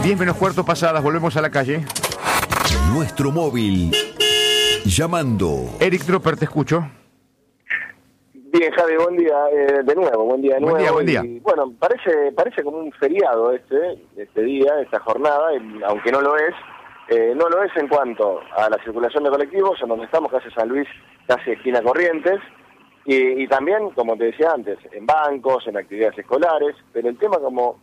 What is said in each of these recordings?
10 menos cuarto pasadas, volvemos a la calle. Nuestro móvil. Llamando. Eric Tropper, te escucho. Bien, Javi, buen día de nuevo, buen día de nuevo. Buen día. Y, bueno, parece como un feriado este día, esta jornada, y, aunque no lo es en cuanto a la circulación de colectivos, en donde estamos, casi San Luis, casi esquina Corrientes, y también, como te decía antes, en bancos, en actividades escolares, pero el tema, como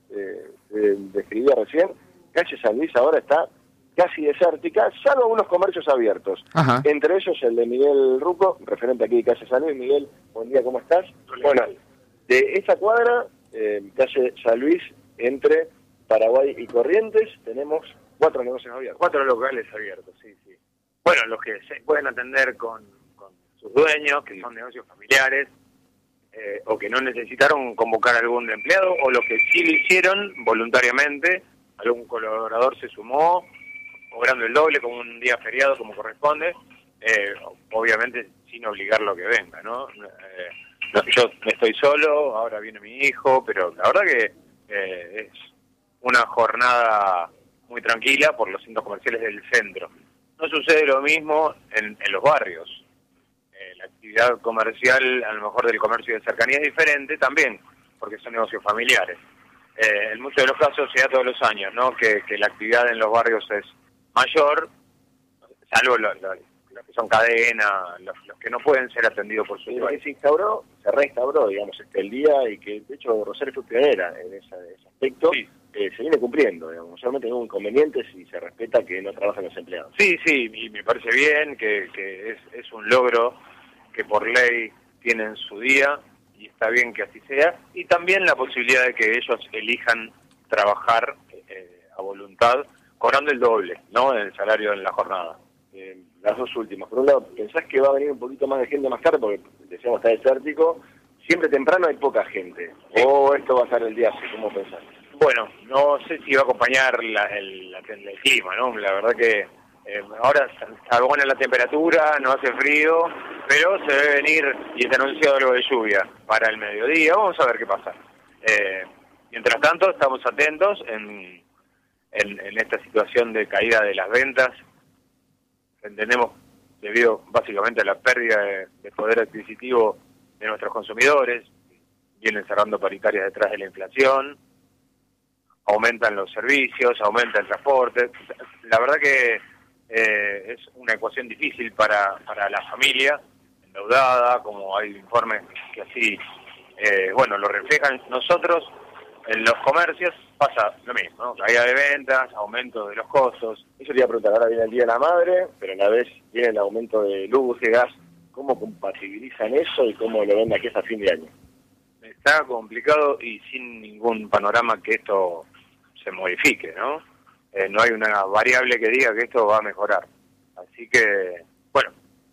describía recién, calle San Luis ahora está casi desértica, salvo algunos comercios abiertos. Ajá. Entre ellos el de Miguel Ruco, referente aquí de calle San Luis. Miguel, buen día, ¿cómo estás? Bueno, de esta cuadra, calle San Luis, entre Paraguay y Corrientes, tenemos 4 negocios abiertos. 4 locales abiertos, sí. Bueno, los que se pueden atender con sus dueños, que son negocios familiares, o que no necesitaron convocar a algún empleado, o los que sí lo hicieron voluntariamente, algún colaborador se sumó, cobrando el doble como un día feriado como corresponde, obviamente sin obligarlo a que venga, ¿no? Yo estoy solo, ahora viene mi hijo, pero la verdad que es una jornada muy tranquila por los centros comerciales del centro. No sucede lo mismo en los barrios. La actividad comercial, a lo mejor del comercio de cercanía, es diferente también, porque son negocios familiares. En muchos de los casos se da todos los años, ¿no? Que la actividad en los barrios es mayor, salvo los que son cadenas, los que no pueden ser atendidos por su usuario. Se reinstauró, digamos, el día, y que de hecho Rosario fue pionera en ese aspecto. Sí. Se viene cumpliendo, digamos, solamente no hubo inconvenientes y se respeta que no trabajan los empleados. Sí, y me parece bien que es un logro que por ley tienen su día, y está bien que así sea, y también la posibilidad de que ellos elijan trabajar a voluntad, cobrando el doble, ¿no?, en el salario en la jornada. Las dos últimas. Por un lado, ¿pensás que va a venir un poquito más de gente más tarde? Porque, decíamos, está desértico. Siempre temprano hay poca gente. Sí. ¿O esto va a ser el día así? ¿Cómo pensás? Bueno, no sé si va a acompañar el clima, ¿no? La verdad que ahora está buena la temperatura, no hace frío, pero se debe venir y está anunciado algo de lluvia para el mediodía. Vamos a ver qué pasa. Mientras tanto, estamos atentos en esta situación de caída de las ventas. Entendemos debido básicamente a la pérdida de poder adquisitivo de nuestros consumidores. Vienen cerrando paritarias detrás de la inflación, aumentan los servicios, aumenta el transporte. La verdad que es una ecuación difícil para la familia endeudada, como hay informes que así lo reflejan. Nosotros en los comercios pasa lo mismo, ¿no? Caída de ventas, aumento de los costos. Eso te iba a preguntar, ahora viene el Día de la Madre, pero a la vez viene el aumento de luz, de gas. ¿Cómo compatibilizan eso y cómo lo ven aquí hasta fin de año? Está complicado y sin ningún panorama que esto se modifique, ¿no? No hay una variable que diga que esto va a mejorar. Así que, bueno,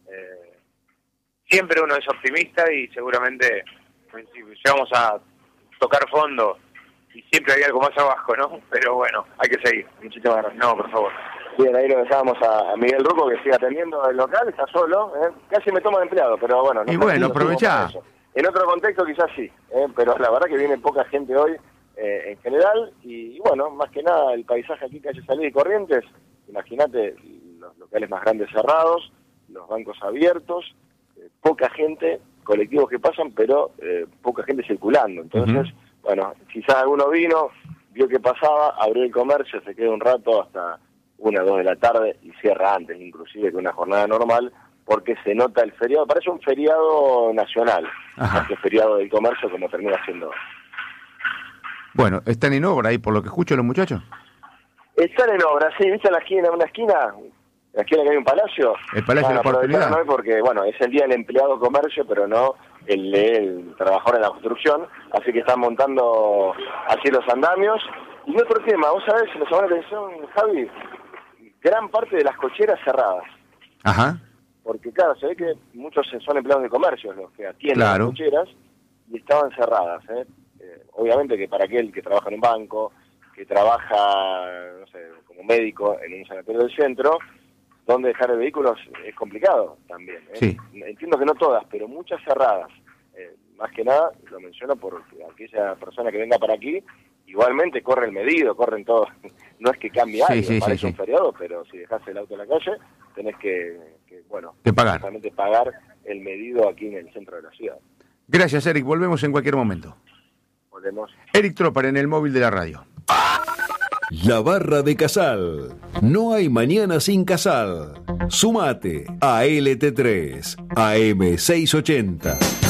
siempre uno es optimista y seguramente si llegamos a tocar fondo y siempre hay algo más abajo, ¿no? Pero bueno, hay que seguir. Muchísimas gracias. No, por favor. Bien, ahí lo dejábamos a Miguel Ruco, que sigue atendiendo el local, está solo, casi me toma de empleado, pero bueno. No, y bueno, aprovechá. En otro contexto quizás sí, pero la verdad que viene poca gente hoy en general, y bueno, más que nada el paisaje aquí, calle San Luis y Corrientes, imagínate los locales más grandes cerrados, los bancos abiertos, poca gente, colectivos que pasan, pero poca gente circulando. Entonces, bueno, quizás alguno vio que pasaba, abrió el comercio, se queda un rato hasta 1 o 2 de la tarde y cierra antes, inclusive que una jornada normal, porque se nota el feriado. Parece un feriado nacional, más que feriado del comercio, como termina siendo. Bueno, ¿están en obra ahí por lo que escucho los muchachos? Están en obra, sí, ¿viste una esquina que hay un palacio? El Palacio de la Oportunidad. No, porque, bueno, es el día del empleado comercio, pero no el trabajador en la construcción, así que están montando así los andamios. Y otro tema, vos sabés, si nos llamó la atención, Javi, gran parte de las cocheras cerradas. Ajá. Porque, claro, se ve que muchos son empleados de comercio los que atienden las cocheras, y estaban cerradas, obviamente que para aquel que trabaja en un banco, que trabaja, no sé, como médico en un sanatorio del centro, donde dejar el vehículo es complicado también. Sí. Entiendo que no todas, pero muchas cerradas. Más que nada, lo menciono porque aquella persona que venga para aquí, igualmente corre el medido, corren todos no es que cambie algo, parece un sí. feriado, pero si dejas el auto en la calle, tenés que pagar. justamente pagar el medido aquí en el centro de la ciudad. Gracias, Eric. Volvemos en cualquier momento. Volvemos. Eric Tropar en el móvil de la radio. La Barra de Casal. No hay mañana sin Casal. Sumate a LT3 AM680.